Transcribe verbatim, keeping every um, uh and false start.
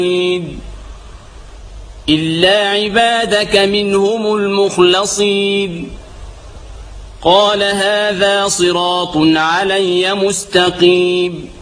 إلا عبادك منهم المخلصين قال هذا صراط علي مستقيم